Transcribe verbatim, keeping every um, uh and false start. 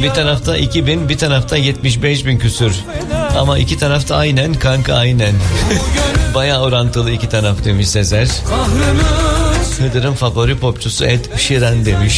Bir tarafta iki bin, bir tarafta yetmiş beş bin küsür. Ama iki tarafta aynen kanka aynen. Bayağı orantılı iki taraf demiş Sezer. Hıdır'ın favori popçusu Ed Sheeran demiş.